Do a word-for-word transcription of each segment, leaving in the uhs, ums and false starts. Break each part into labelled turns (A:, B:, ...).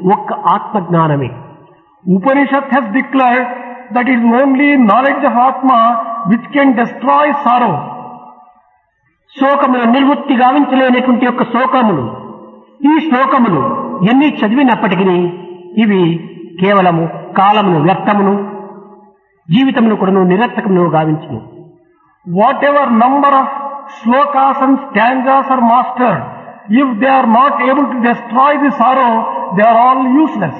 A: ఒక్క ఆత్మజ్ఞానమే.
B: Upanishad has declared that it is only knowledge of Atma which can destroy sorrow.
A: శోకమును నిర్వృత్తి గావించలేనటువంటి యొక్క శోకములు, ఈ శ్లోకములు ఎన్ని చదివినప్పటికీ ఇవి కేవలము కాలమును వ్యర్థమును, జీవితమును కూడాను నిరర్థకమును గావించును.
B: Whatever number of slokas and stanzas are mastered, if they are not able to destroy the sorrow, they are all useless.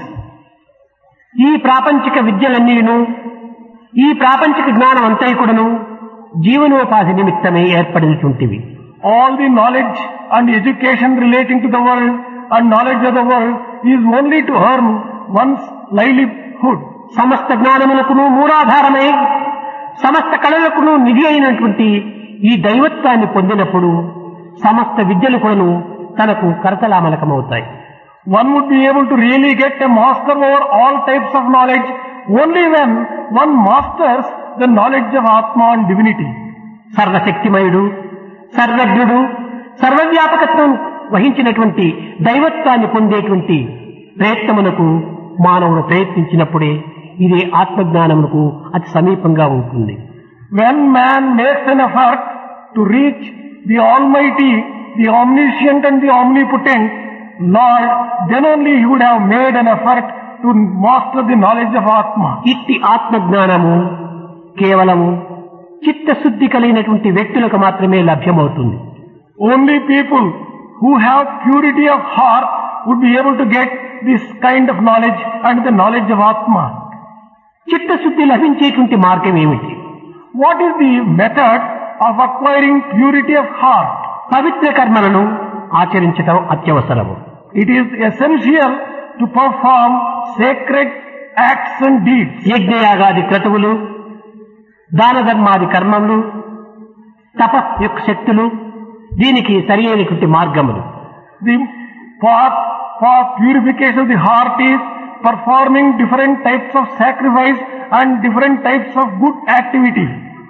A: ఈ ప్రాపంచిక విద్యలన్నీను, ఈ ప్రాపంచిక జ్ఞానం అంతా కూడాను జీవనోపాధి నిమిత్తమే ఏర్పడినటువంటివి.
B: All the knowledge and education relating to the world and knowledge of the world is only to earn one's livelihood.
A: సమస్త జ్ఞానములకును మూలాధారమై, సమస్త కళలకును నిధి అయినటువంటి ఈ దైవత్వాన్ని పొందినప్పుడు సమస్త విద్యలు కూడాను తనకు కరతలామలకమవుతాయి.
B: One would be able to really get a master over all types of knowledge only when one masters the knowledge of Atma and divinity.
A: సర్వశక్తిమయుడు, సర్వజ్ఞుడు, సర్వవ్యాపకత్వం వహించినటువంటి దైవత్వాన్ని పొందేటువంటి ప్రయత్నమునకు మానవుడు ప్రయత్నించినప్పుడే ఇది ఆత్మజ్ఞానమునకు అతి సమీపంగా ఉంటుంది.
B: When man makes an effort to reach the Almighty, the Omniscient and the Omnipotent Lord, then only he would have made an effort to master the knowledge of Atma.
A: ఇట్టి ఆత్మజ్ఞానము కేవలము చిత్తశుద్ధి కలిగినటువంటి వ్యక్తులకు మాత్రమే లభ్యమవుతుంది.
B: Only people who have purity of heart would be able to get this kind of knowledge and the knowledge of Atma.
A: చిత్తశుద్ధి లభించేటువంటి మార్గం ఏమిటి?
B: What is the method of acquiring purity of heart?
A: పవిత్ర కర్మలను ఆచరించడం అత్యవసరము.
B: It is essential to perform sacred acts and deeds.
A: యజ్ఞయాగాది క్రతువులు, దాన ధర్మాది కర్మములు, తప యొక్క శక్తులు దీనికి సరి అయినటువంటి మార్గములు.
B: The path for purification of the heart is performing different types of sacrifice and different types of good activity.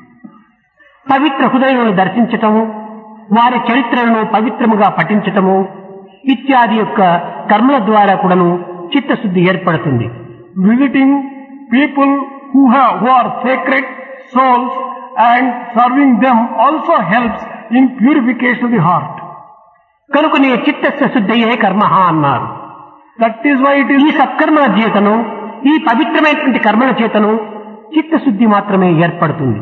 A: పవిత్ర హృదయమును దర్శించటము, వారి చరిత్రలను పవిత్రముగా పఠించటము ఇత్యాది యొక్క కర్మల ద్వారా కూడాను చిత్తశుద్ధి ఏర్పడుతుంది.
B: Visiting people who have who are sacred souls and serving them also helps in purification of the heart.
A: కనుకనే చిత్తస్య శుద్ధయే కర్మః అన్నారు.
B: That is why it is
A: ఈ సత్కర్మల చేతను, ఈ పవిత్రమైనటువంటి కర్మల చేతను చిత్తశుద్ధి మాత్రమే ఏర్పడుతుంది.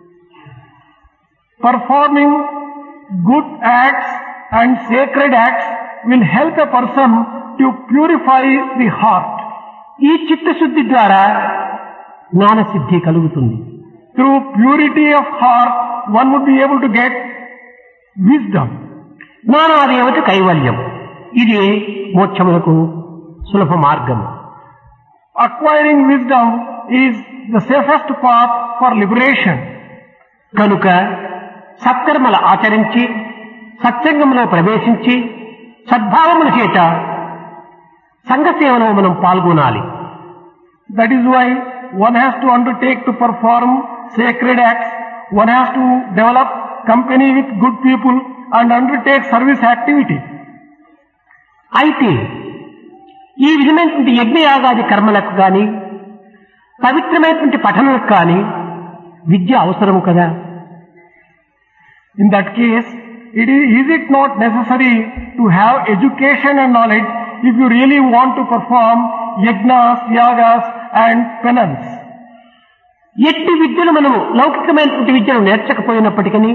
B: Performing good acts and sacred acts will help a person to purify the heart.
A: ఈ చిత్తశుద్ధి ద్వారా జ్ఞానసిద్ధి కలుగుతుంది.
B: Through purity of heart, one would be able to get wisdom.
A: జ్ఞానాది ఏమిటి? కైవల్యం. ఇది మోక్షములకు సులభ మార్గము.
B: Acquiring wisdom is the safest path for liberation.
A: కనుక సత్కర్మలు ఆచరించి, సత్సంగంలో ప్రవేశించి, సద్భావముల చేత సంఘ సేవలో మనం పాల్గొనాలి.
B: That is why one has to undertake to perform sacred acts, one has to develop company with good people and undertake service activity.
A: అయితే ఈ విధమైనటువంటి యజ్ఞయాగాది కర్మలకు కానీ, పవిత్రమైనటువంటి పఠనలకు కానీ విద్య అవసరము కదా.
B: In that case, it is, is it not necessary to have education and knowledge if you really want to perform yajnas, yagas and penance?
A: ఎట్టి విద్యను మనము లౌకికమైనటువంటి విద్యను నేర్చకపోయినప్పటికీ,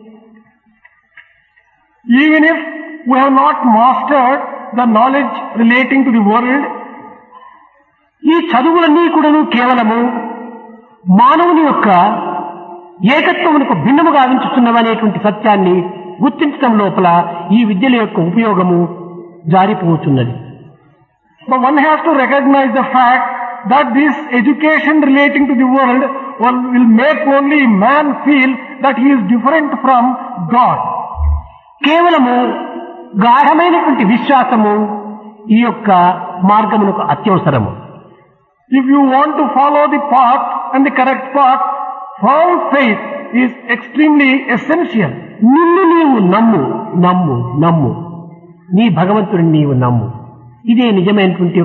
B: even if we have not mastered the knowledge relating to the world,
A: ఈ చదువులన్నీ కూడాను కేవలము మానవుని యొక్క ఏకత్వమునకు భిన్నముగా గావించుతున్నవనేటువంటి సత్యాన్ని గుర్తించడం లోపల ఈ విద్యల యొక్క ఉపయోగము జారిపోతున్నది.
B: But one has to recognize the fact that this education relating to the world will, will make only man feel that he is different from God.
A: కేవలము గాఢమైనటువంటి విశ్వాసము ఈ యొక్క మార్గమునకు అత్యవసరము.
B: If you want to follow the path and the correct path, firm faith is extremely essential.
A: నిన్ను నీవు నమ్ము, నమ్ము, నమ్ము. నీ భగవంతుడిని నీవు నమ్ము. ఇదే నిజమైనటువంటి